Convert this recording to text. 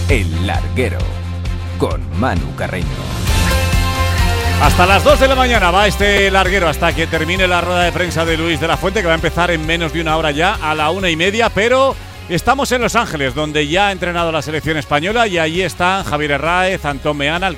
El Larguero, con Manu Carreño. Hasta las 2 de la mañana va este larguero, hasta que termine la rueda de prensa de Luis de la Fuente, que va a empezar en menos de una hora ya, a la 1:30, pero estamos en Los Ángeles, donde ya ha entrenado la selección española, y allí están Javier Herráez, Antón Meana,